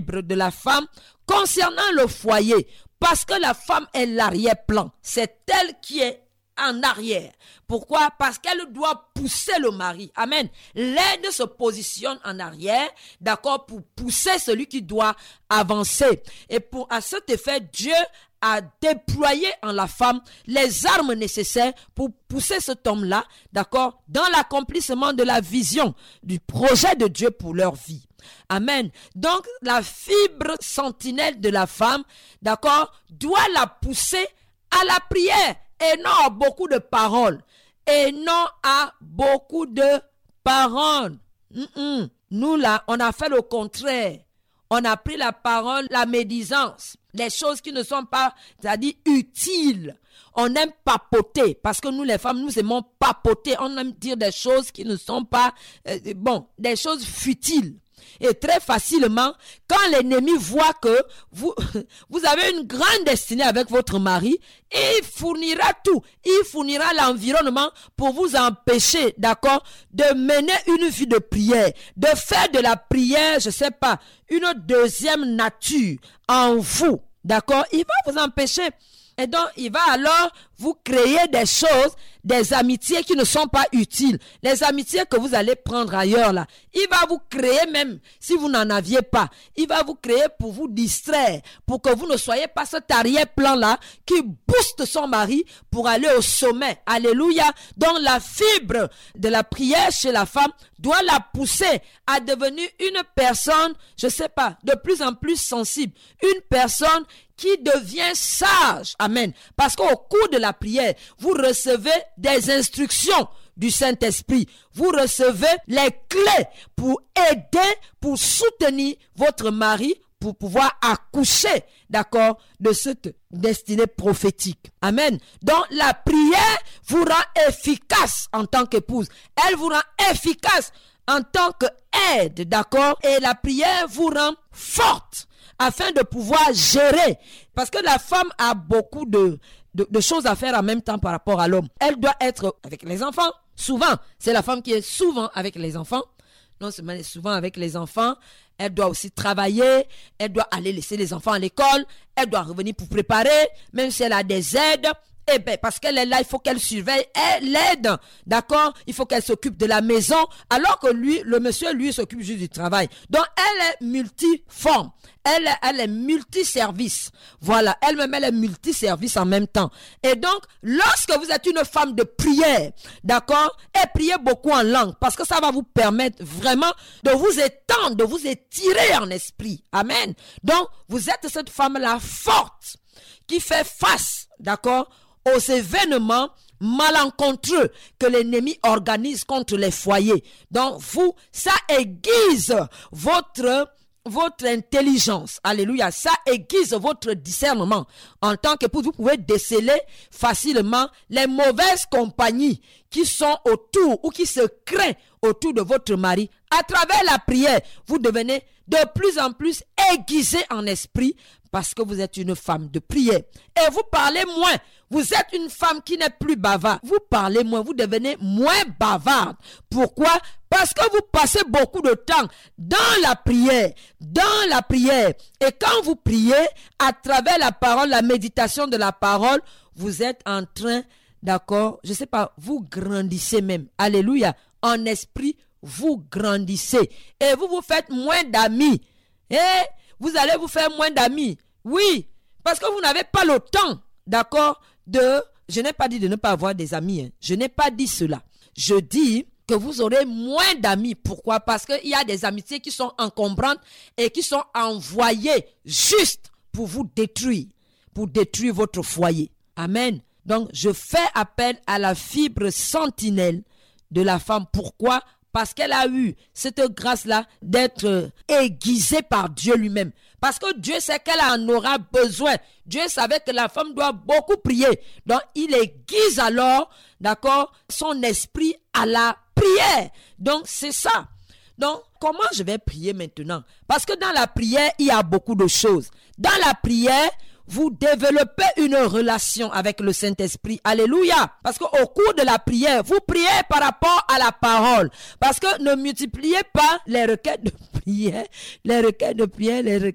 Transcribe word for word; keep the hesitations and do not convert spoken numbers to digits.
fibre de la femme concernant le foyer. Parce que la femme est l'arrière-plan. C'est elle qui est en arrière. Pourquoi? Parce qu'elle doit pousser le mari. Amen. L'aide se positionne en arrière, d'accord, pour pousser celui qui doit avancer. Et pour, à cet effet, Dieu a déployé en la femme les armes nécessaires pour pousser cet homme-là, d'accord, dans l'accomplissement de la vision du projet de Dieu pour leur vie. Amen. Donc, la fibre sentinelle de la femme, d'accord, doit la pousser à la prière et non à beaucoup de paroles. Et non à beaucoup de paroles. Mm-mm. Nous, là, on a fait le contraire. On a pris la parole, la médisance, les choses qui ne sont pas, c'est-à-dire utiles. On aime papoter, parce que nous, les femmes, nous aimons papoter. On aime dire des choses qui ne sont pas, euh, bon, des choses futiles. Et très facilement, quand l'ennemi voit que vous, vous avez une grande destinée avec votre mari, il fournira tout. Il fournira l'environnement pour vous empêcher, d'accord, de mener une vie de prière, de faire de la prière, je sais pas, une deuxième nature en vous, d'accord. Il va vous empêcher. Et donc, il va alors vous créer des choses, des amitiés qui ne sont pas utiles. Les amitiés que vous allez prendre ailleurs, là. Il va vous créer même, si vous n'en aviez pas. Il va vous créer pour vous distraire, pour que vous ne soyez pas cet arrière-plan-là qui booste son mari pour aller au sommet. Alléluia. Donc, la fibre de la prière chez la femme doit la pousser à devenir une personne, je sais pas, de plus en plus sensible. Une personne qui devient sage. Amen. Parce qu'au cours de la prière, vous recevez des instructions du Saint-Esprit. Vous recevez les clés pour aider, pour soutenir votre mari, pour pouvoir accoucher, d'accord, de cette destinée prophétique. Amen. Donc, la prière vous rend efficace en tant qu'épouse. Elle vous rend efficace en tant qu'aide, d'accord? Et la prière vous rend forte afin de pouvoir gérer. Parce que la femme a beaucoup de, de, de choses à faire en même temps par rapport à l'homme. Elle doit être avec les enfants. Souvent, c'est la femme qui est souvent avec les enfants. Non seulement souvent avec les enfants, elle doit aussi travailler, elle doit aller laisser les enfants à l'école, elle doit revenir pour préparer, même si elle a des aides. Eh bien, parce qu'elle est là, il faut qu'elle surveille, elle l'aide, d'accord? Il faut qu'elle s'occupe de la maison, alors que lui, le monsieur, lui, s'occupe juste du travail. Donc, elle est multiforme, elle, elle est multiservice. Voilà, elle-même, elle est multiservice en même temps. Et donc, lorsque vous êtes une femme de prière, d'accord? Et priez beaucoup en langue, parce que ça va vous permettre vraiment de vous étendre, de vous étirer en esprit. Amen. Donc, vous êtes cette femme-là forte, qui fait face, d'accord, aux événements malencontreux que l'ennemi organise contre les foyers. Donc, vous, ça aiguise votre, votre intelligence. Alléluia. Ça aiguise votre discernement. En tant qu'épouse, vous pouvez déceler facilement les mauvaises compagnies qui sont autour ou qui se créent autour de votre mari. À travers la prière, vous devenez de plus en plus aiguisé en esprit parce que vous êtes une femme de prière. Et vous parlez moins. Vous êtes une femme qui n'est plus bavarde. Vous parlez moins, vous devenez moins bavarde. Pourquoi? Parce que vous passez beaucoup de temps dans la prière. Dans la prière. Et quand vous priez, à travers la parole, la méditation de la parole, vous êtes en train, d'accord, je ne sais pas, vous grandissez même. Alléluia. En esprit, vous grandissez. Et vous vous faites moins d'amis. Et vous allez vous faire moins d'amis. Oui, parce que vous n'avez pas le temps, d'accord, de... Je n'ai pas dit de ne pas avoir des amis. Hein. Je n'ai pas dit cela. Je dis que vous aurez moins d'amis. Pourquoi? Parce qu'il y a des amitiés qui sont encombrantes et qui sont envoyées juste pour vous détruire, pour détruire votre foyer. Amen. Donc, je fais appel à la fibre sentinelle de la femme. Pourquoi? Parce qu'elle a eu cette grâce-là d'être aiguisée par Dieu lui-même. Parce que Dieu sait qu'elle en aura besoin. Dieu savait que la femme doit beaucoup prier. Donc, il aiguise alors, d'accord, son esprit à la prière. Donc, c'est ça. Donc, comment je vais prier maintenant? Parce que dans la prière, il y a beaucoup de choses. Dans la prière, vous développez une relation avec le Saint-Esprit. Alléluia. Parce qu'au cours de la prière, vous priez par rapport à la parole. Parce que ne multipliez pas les requêtes de prière, les requêtes de prière, les requêtes